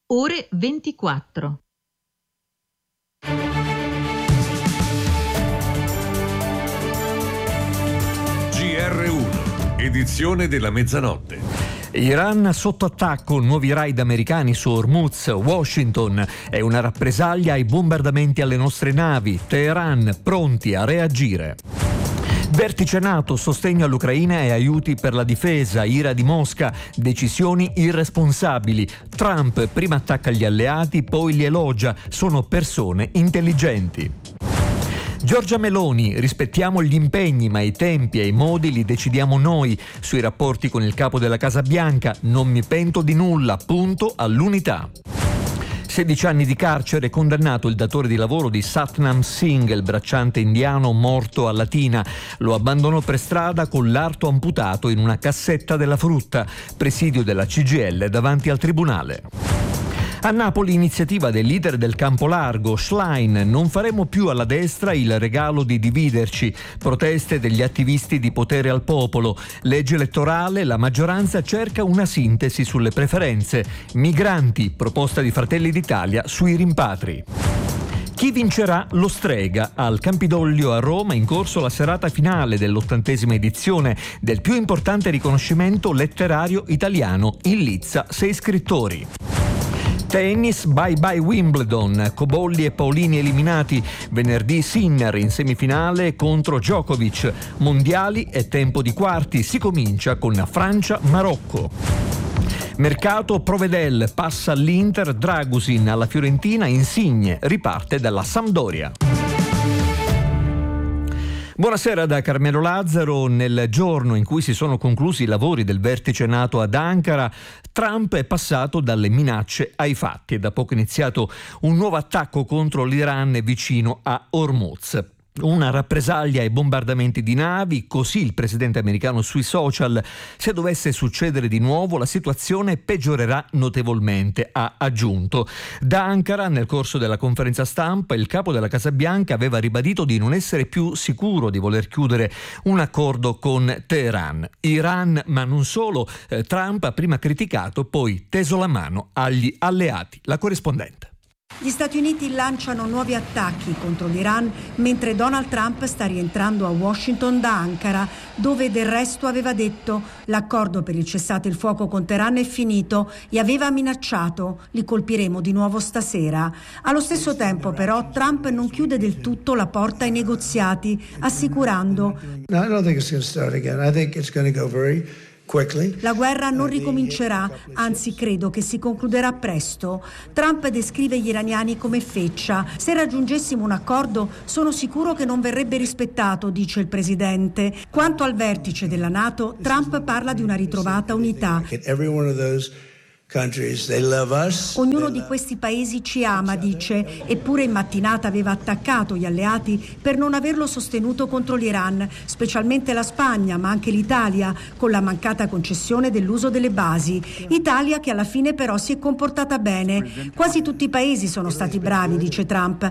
ore 24. GR1, edizione della mezzanotte. Iran sotto attacco, nuovi raid americani su Hormuz, Washington è una rappresaglia ai bombardamenti alle nostre navi, Teheran pronti a reagire. Vertice NATO, sostegno all'Ucraina e aiuti per la difesa, ira di Mosca, decisioni irresponsabili. Trump prima attacca gli alleati, poi li elogia, sono persone intelligenti. Giorgia Meloni, rispettiamo gli impegni, ma i tempi e i modi li decidiamo noi. Sui rapporti con il capo della Casa Bianca, non mi pento di nulla, punto all'unità. 16 anni di carcere, condannato il datore di lavoro di Satnam Singh, il bracciante indiano morto a Latina. Lo abbandonò per strada con l'arto amputato in una cassetta della frutta. Presidio della CGIL davanti al tribunale. A Napoli iniziativa del leader del campo largo, Schlein, non faremo più alla destra il regalo di dividerci. Proteste degli attivisti di potere al popolo. Legge elettorale, la maggioranza cerca una sintesi sulle preferenze. Migranti, proposta di Fratelli d'Italia sui rimpatri. Chi vincerà lo Strega? Al Campidoglio a Roma in corso la serata finale dell'80ª edizione del più importante riconoscimento letterario italiano. In lizza 6 scrittori. Tennis, bye bye Wimbledon, Cobolli e Paolini eliminati, venerdì Sinner in semifinale contro Djokovic, mondiali è tempo di quarti, si comincia con Francia-Marocco. Mercato Provedel, passa all'Inter, Dragusin alla Fiorentina, Insigne riparte dalla Sampdoria. Buonasera da Carmelo Lazzaro. Nel giorno in cui si sono conclusi i lavori del vertice NATO ad Ankara, Trump è passato dalle minacce ai fatti. È da poco iniziato un nuovo attacco contro l'Iran vicino a Hormuz. Una rappresaglia ai bombardamenti di navi, così il presidente americano sui social. Se dovesse succedere di nuovo la situazione peggiorerà notevolmente, ha aggiunto. Da Ankara, nel corso della conferenza stampa, il capo della Casa Bianca aveva ribadito di non essere più sicuro di voler chiudere un accordo con Teheran. Iran, ma non solo, Trump ha prima criticato, poi teso la mano agli alleati. La corrispondente. Gli Stati Uniti lanciano nuovi attacchi contro l'Iran mentre Donald Trump sta rientrando a Washington da Ankara, dove del resto aveva detto l'accordo per il cessate il fuoco con Teheran è finito e aveva minacciato li colpiremo di nuovo stasera. Allo stesso tempo però Trump non chiude del tutto la porta ai negoziati, assicurando la guerra non ricomincerà, anzi credo che si concluderà presto. Trump descrive gli iraniani come feccia. Se raggiungessimo un accordo sono sicuro che non verrebbe rispettato, dice il presidente. Quanto al vertice della NATO, Trump parla di una ritrovata unità. Ognuno di questi paesi ci ama, dice, eppure in mattinata aveva attaccato gli alleati per non averlo sostenuto contro l'Iran, specialmente la Spagna, ma anche l'Italia, con la mancata concessione dell'uso delle basi. Italia che alla fine però si è comportata bene. Quasi tutti i paesi sono stati bravi, dice Trump.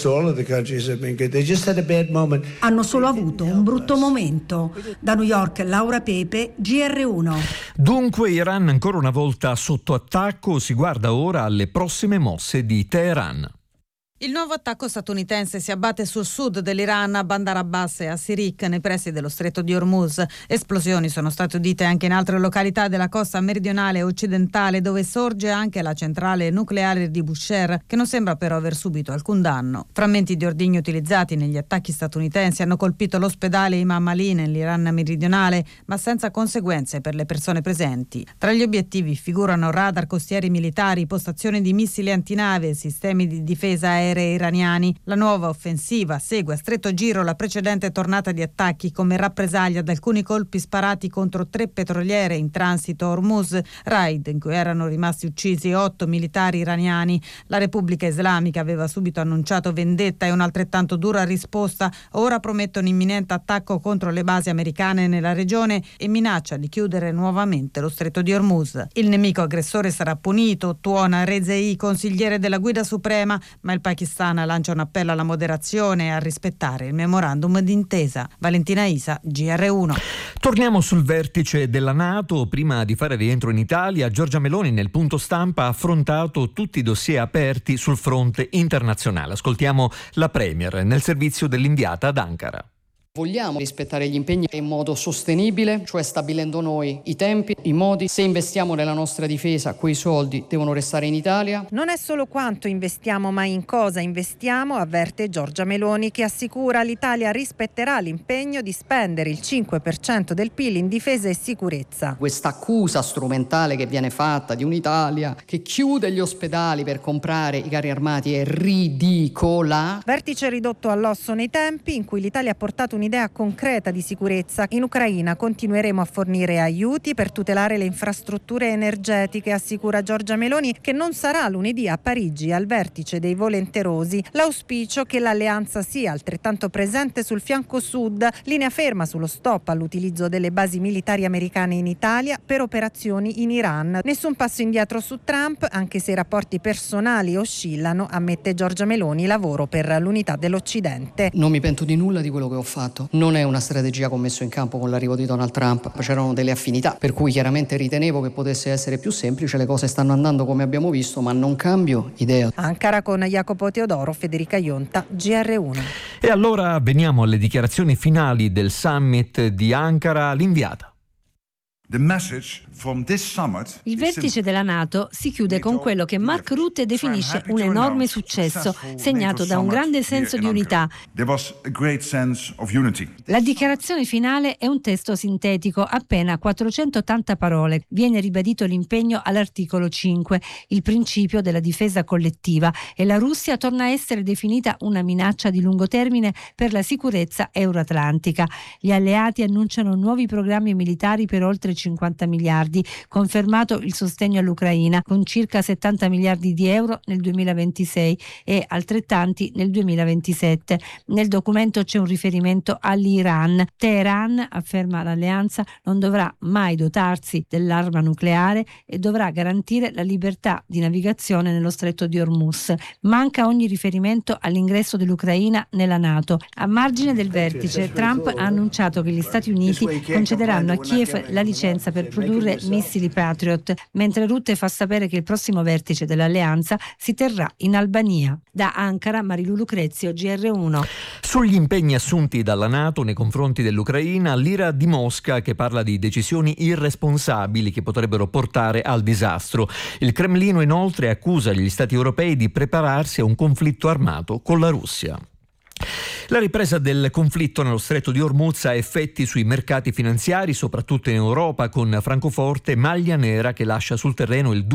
Hanno solo avuto un brutto momento. Da New York, Laura Pepe, GR1. Dunque Iran ancora una volta sotto attacco, si guarda ora alle prossime mosse di Teheran. Il nuovo attacco statunitense si abbatte sul sud dell'Iran, a Bandar Abbas e a Sirik, nei pressi dello stretto di Hormuz. Esplosioni sono state udite anche in altre località della costa meridionale e occidentale, dove sorge anche la centrale nucleare di Bushehr, che non sembra però aver subito alcun danno. Frammenti di ordigni utilizzati negli attacchi statunitensi hanno colpito l'ospedale Imam Ali nell'Iran meridionale, ma senza conseguenze per le persone presenti. Tra gli obiettivi figurano radar costieri militari, postazioni di missili antinave e sistemi di difesa aerea iraniani. La nuova offensiva segue a stretto giro la precedente tornata di attacchi come rappresaglia ad alcuni colpi sparati contro 3 petroliere in transito a Hormuz, raid in cui erano rimasti uccisi 8 militari iraniani. La Repubblica Islamica aveva subito annunciato vendetta e un'altrettanto dura risposta. Ora promette un imminente attacco contro le basi americane nella regione e minaccia di chiudere nuovamente lo stretto di Hormuz. Il nemico aggressore sarà punito, tuona Rezei, consigliere della guida suprema, ma il Pakistan Pakistan lancia un appello alla moderazione e a rispettare il memorandum d'intesa. Valentina Isa, GR1. Torniamo sul vertice della NATO. Prima di fare rientro in Italia, Giorgia Meloni nel punto stampa ha affrontato tutti i dossier aperti sul fronte internazionale. Ascoltiamo la Premier nel servizio dell'inviata ad Ankara. Vogliamo rispettare gli impegni in modo sostenibile, cioè stabilendo noi i tempi, i modi. Se investiamo nella nostra difesa, quei soldi devono restare in Italia. Non è solo quanto investiamo, ma in cosa investiamo, avverte Giorgia Meloni, che assicura l'Italia rispetterà l'impegno di spendere il 5% del PIL in difesa e sicurezza. Questa accusa strumentale che viene fatta di un'Italia che chiude gli ospedali per comprare i carri armati è ridicola. Vertice ridotto all'osso nei tempi in cui l'Italia ha portato un'idea concreta di sicurezza. In Ucraina continueremo a fornire aiuti per tutelare le infrastrutture energetiche, assicura Giorgia Meloni, che non sarà lunedì a Parigi al vertice dei volenterosi. L'auspicio che l'alleanza sia altrettanto presente sul fianco sud, linea ferma sullo stop all'utilizzo delle basi militari americane in Italia per operazioni in Iran. Nessun passo indietro su Trump, anche se i rapporti personali oscillano, ammette Giorgia Meloni, lavoro per l'unità dell'Occidente. Non mi pento di nulla di quello che ho fatto. Non è una strategia che ho messo in campo con l'arrivo di Donald Trump, c'erano delle affinità per cui chiaramente ritenevo che potesse essere più semplice. Le cose stanno andando come abbiamo visto, ma non cambio idea. Ankara con Jacopo Teodoro, Federica Ionta, GR1. E allora veniamo alle dichiarazioni finali del summit di Ankara. L'inviata. Il vertice della NATO si chiude con quello che Mark Rutte definisce un enorme successo, segnato da un grande senso di unità. La dichiarazione finale è un testo sintetico, appena 480 parole. Viene ribadito l'impegno all'articolo 5, il principio della difesa collettiva, e la Russia torna a essere definita una minaccia di lungo termine per la sicurezza euroatlantica. Gli alleati annunciano nuovi programmi militari per oltre 50 miliardi, confermato il sostegno all'Ucraina con circa 70 miliardi di euro nel 2026 e altrettanti nel 2027. Nel documento c'è un riferimento all'Iran. Teheran, afferma l'alleanza, non dovrà mai dotarsi dell'arma nucleare e dovrà garantire la libertà di navigazione nello stretto di Hormuz. Manca ogni riferimento all'ingresso dell'Ucraina nella NATO. A margine del vertice, Trump ha annunciato che gli Stati Uniti concederanno a Kiev la licenza per produrre missili Patriot, mentre Rutte fa sapere che il prossimo vertice dell'alleanza si terrà in Albania. Da Ankara, Marilu Lucrezio, GR1. Sugli impegni assunti dalla NATO nei confronti dell'Ucraina, l'ira di Mosca che parla di decisioni irresponsabili che potrebbero portare al disastro. Il Cremlino inoltre accusa gli Stati europei di prepararsi a un conflitto armato con la Russia. La ripresa del conflitto nello stretto di Hormuz ha effetti sui mercati finanziari, soprattutto in Europa, con Francoforte maglia nera che lascia sul terreno il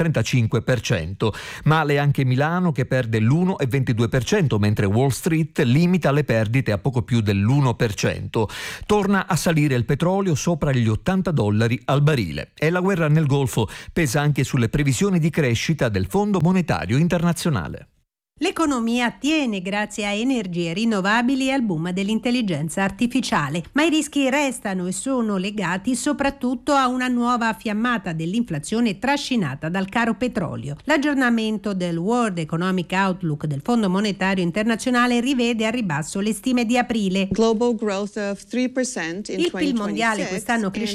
2,35%. Male anche Milano che perde l'1,22%, mentre Wall Street limita le perdite a poco più dell'1%. Torna a salire il petrolio sopra gli $80 al barile. E la guerra nel Golfo pesa anche sulle previsioni di crescita del Fondo Monetario Internazionale. L'economia tiene grazie a energie rinnovabili e al boom dell'intelligenza artificiale, ma i rischi restano e sono legati soprattutto a una nuova fiammata dell'inflazione trascinata dal caro petrolio. L'aggiornamento del World Economic Outlook del Fondo Monetario Internazionale rivede a ribasso le stime di aprile. Il PIL mondiale quest'anno crescerà